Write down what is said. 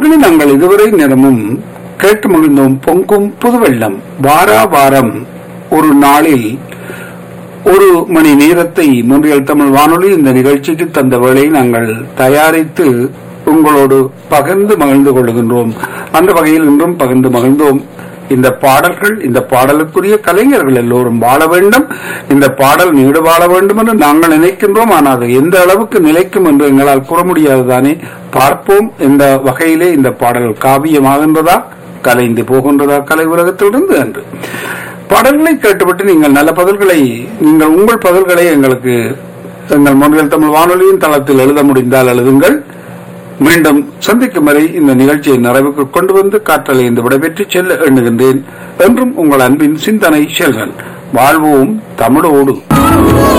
உறவுகளை நாங்கள் இதுவரை நேரமும் கேட்டு மகிழ்ந்தோம். பொங்கும் புதுவெள்ளம் வாரம் ஒரு நாளில் ஒரு மணி நேரத்தை மொன்றியல் தமிழ் வானொலி இந்த நிகழ்ச்சிக்கு தந்த வேளை நாங்கள் தயாரித்து உங்களோடு பகிர்ந்து மகிழ்ந்து கொள்கின்றோம். அந்த வகையில் இன்றும் பகிர்ந்து மகிழ்ந்தோம். இந்த பாடல்கள், இந்த பாடலுக்குரிய கலைஞர்கள் எல்லோரும் வாழ வேண்டும், இந்த பாடல் நீடு வாழ வேண்டும் என்று நாங்கள் நினைக்கின்றோம். ஆனால் அது எந்த அளவுக்கு நிலைக்கும் என்று எங்களால் கூற முடியாதுதானே. பார்ப்போம். இந்த வகையிலே இந்த பாடல் காவியமாகின்றதா, கலைந்து போகின்றதா கலை உலகத்திலிருந்து என்று பாடல்களை கேட்டுவிட்டு நீங்கள் நல்ல பதில்களை, நீங்கள் உங்கள் பதில்களை எங்களுக்கு எங்கள் மொழிகள் தமிழ் வானொலியின் தளத்தில் எழுத முடிந்தால் எழுதுங்கள். மீண்டும் சந்திக்கும் வரை இந்த நிகழ்ச்சியை நிறைவுக்கு கொண்டு வந்து காற்றலை இந்த விடைபெற்று செல்ல எண்ணுகின்றேன். என்றும் உங்கள் அன்பின் சிந்தனை செல்வன். வாழ்வோம் தமிழோடு.